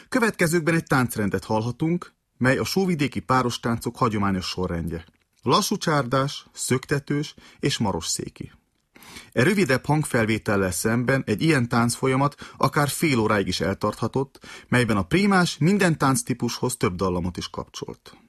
Következőkben egy táncrendet hallhatunk, mely a sóvidéki párostáncok hagyományos sorrendje. Lassú csárdás, szöktetős és marosszéki. E rövidebb hangfelvétellel szemben egy ilyen táncfolyamat akár fél óráig is eltarthatott, melyben a prímás minden tánctípushoz több dallamot is kapcsolt.